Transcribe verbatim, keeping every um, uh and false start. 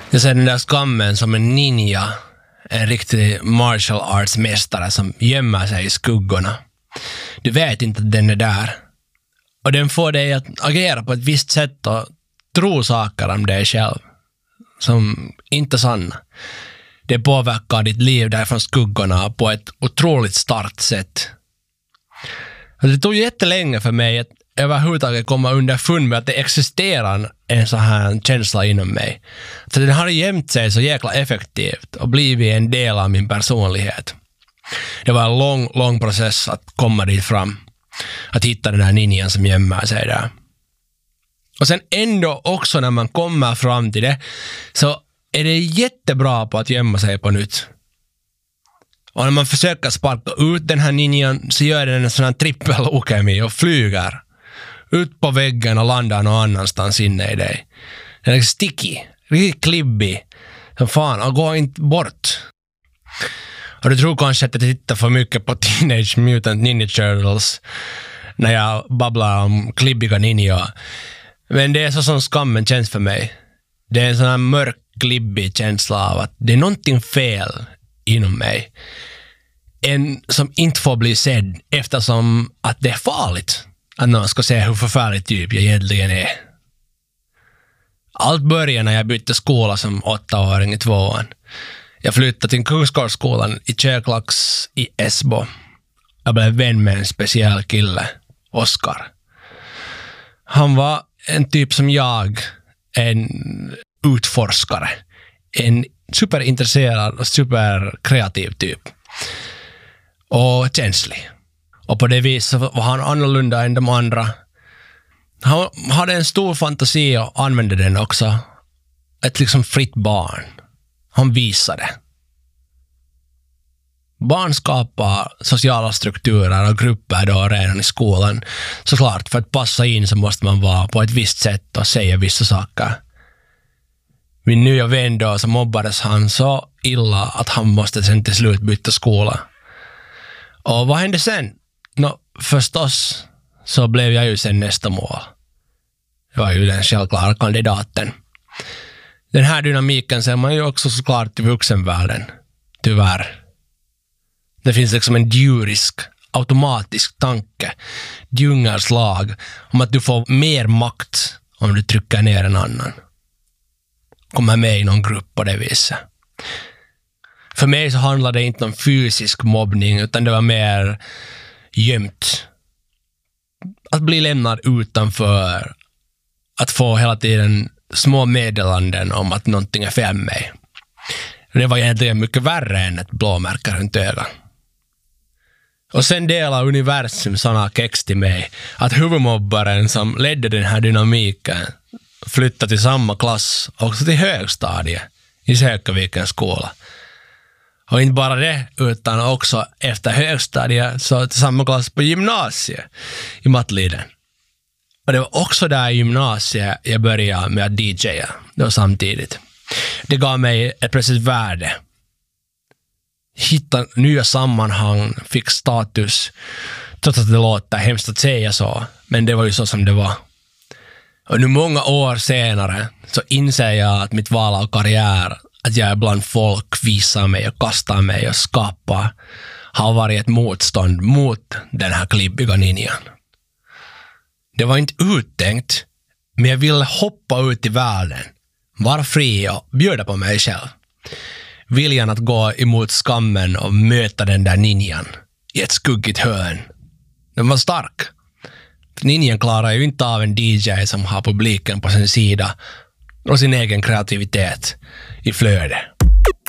Jag ser den där skammen som en ninja, en riktig martial arts mästare som gömmer sig i skuggorna. Du vet inte att den är där. Och den får dig att agera på ett visst sätt och tro saker om dig själv som inte är sanna. Det påverkar ditt liv därifrån skuggorna på ett otroligt starkt sätt. Och det tog jättelänge för mig att överhuvudtaget komma underfund med att det existerar en sån här känsla inom mig. För den har gömt sig så jäkla effektivt och blivit en del av min personlighet. Det var en lång, lång process att komma dit fram. Att hitta den här ninjan som gömmer sig där. Och sen ändå också när man kommer fram till det så är det jättebra på att gömma sig på nytt. Och när man försöker sparka ut den här ninjan så gör den en sån här trippelokemi och flyger ut på väggen och landar någon annanstans inne i dig. Den är sticky, riktigt klibbig. Som fan, och går inte bort. Och du tror kanske att jag tittar för mycket på Teenage Mutant Ninja Turtles när jag babblar om klibbiga ninja. Men det är så som skammen känns för mig. Det är en sån här mörk, klibbig känsla av att det är någonting fel inom mig. En som inte får bli sedd eftersom att det är farligt. Att någon ska se hur förfärligt typ jag egentligen är. Allt började när jag bytte skola som åttaåring i tvåan. Jag flyttade till Kungsgårdsskolan i Köklax i Esbo. Jag blev vän med en speciell kille, Oskar. Han var en typ som jag, en utforskare. En superintresserad och superkreativ typ. Och känslig. Och på det viset var han annorlunda än de andra. Han hade en stor fantasi och använde den också. Ett liksom fritt barn. Han visade. Barn skapar sociala strukturer och grupper då redan i skolan. Såklart, för att passa in så måste man vara på ett visst sätt och säga vissa saker. Min nya vän då så mobbades han så illa att han måste sen till slut byta skola. Och vad hände sen? Nå, förstås så blev jag ju sen nästa mål. Jag var ju den självklara kandidaten. Den här dynamiken ser man ju också såklart i vuxenvärlden. Tyvärr. Det finns liksom en djurisk, automatisk tanke, djungelslag, om att du får mer makt om du trycker ner en annan. Kommer med i någon grupp på det viset. För mig så handlade det inte om fysisk mobbning utan det var mer gömt. Att bli lämnad utanför. Att få hela tiden små meddelanden om att någonting är fel med mig. Det var egentligen mycket värre än ett blåmärke runt ögat. Och sen delar universum sådana kex till mig att huvudmobbaren som ledde den här dynamiken flyttade till samma klass också till högstadiet i Sökavikens skola. Och inte bara det, utan också efter högstadiet så till samma klass på gymnasiet i Mattliden. Och det var också där i gymnasiet jag började med att D J:a. Det var samtidigt. Det gav mig ett plötsligt värde. Hitta nya sammanhang, fick status. Trots att det låter hemskt att säga så, men det var ju så som det var. Och nu många år senare så inser jag att mitt val av karriär, att jag bland folk visar mig och kastar mig och skapar, har varit ett motstånd mot den här klibbiga ninjan. Det var inte uttänkt, men jag ville hoppa ut i världen, vara fri och bjuda på mig själv. Viljan att gå emot skammen och möta den där ninjan i ett skuggigt hörn. Den var stark. Ninjan klarar ju inte av en D J som har publiken på sin sida och sin egen kreativitet i flöde.